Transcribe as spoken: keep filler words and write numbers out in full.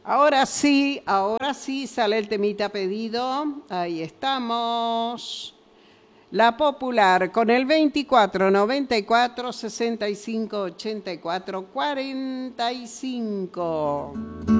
Ahora sí, ahora sí sale el temita pedido. Ahí estamos. La Popular con el veinticuatro noventa y cuatro sesenta y cinco ochenta y cuatro cuarenta y cinco.